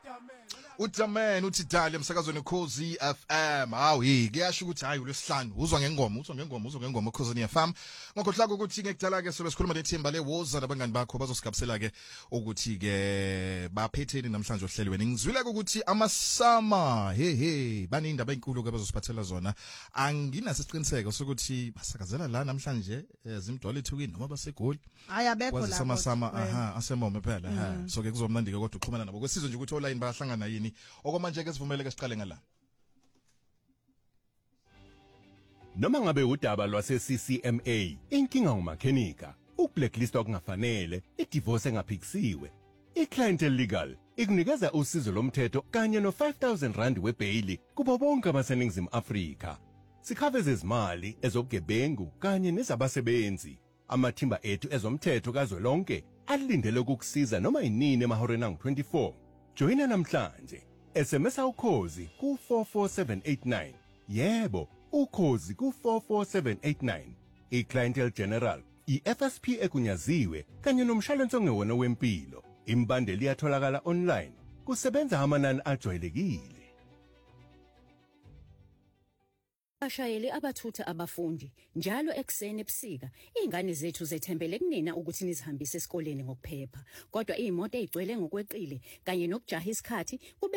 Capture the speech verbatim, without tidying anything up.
Utamen uthi dali emsakazweni Khosi F M. Hawu hi kuyasho ukuthi hayi uLwesihlanu uzwa ngengoma, uzwa ngengoma, uzwa ngengoma Khosi F M. Ngokhohlaka ukuthi ngekudala ke sobe sikhuluma nethimba leWoza nabangani bakho bazosigabisela ke ukuthi ke baphetheni namhlanje ohleli wena. Ngizwile ukuthi amasama he he banindaba ezinkulu ke bazosiphathela zona. Anginase isiqiniseko sokuthi basakazela la namhlanje zimdwala ethukini noma basegoli. Hayi abekho la. Amasama aha asemome phela ha. So ke kuzomnandi ke kodwa uxhumana nabo. Kwesizwe nje ukuthi online bayahlangana yini. Okwamanje ke sivumeleke siqale ngala. Noma ngabe udaba lwase C C M A, inkinga ngumakhenika, ukblacklist okungafanele, idivorce engaphikisiwe. iClientele Legal ikunikeza usizo lomthetho kanye no five thousand rand webail kubo bonke abaseningizimu Afrika. Sikhave zezimali ezobugebengu kanye nezabasebenzi. Amathimba ethu ezomthetho kazwelonke alindele ukukusiza noma inini emahoreni angu twenty-four. Joina namhlanje. S M S ukhozi ku four four seven eight nine. Yebo, ukhozi ku four four seven eight nine. iClientele General, iF S P ekunyaziwe kanye nomshwalense ongewona wempilo. Imbandeli iyatholakala online. Kusebenza amanani ajwayelekile. Bashayeli abathutha abafundi njalo ekseni ebusika ingane zethu zethembele kunina ukuthi nizihambise esikoleni ngokuphepha kodwa izimoto ezigcwele ngokweqile kanye nokujaha isikhathi kube